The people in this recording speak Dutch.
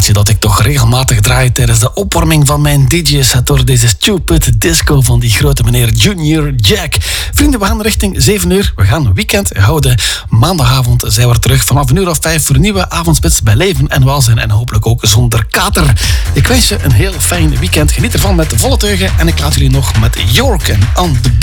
plaatje dat ik toch regelmatig draai tijdens de opwarming van mijn DJ-set door deze stupid disco van die grote meneer Junior Jack. Vrienden, we gaan richting 7 uur. We gaan weekend houden. Maandagavond zijn we terug vanaf 5:00 voor een nieuwe avondspits bij Leven en Welzijn en hopelijk ook zonder kater. Ik wens je een heel fijn weekend. Geniet ervan met volle teugen en ik laat jullie nog met York en On The Beat.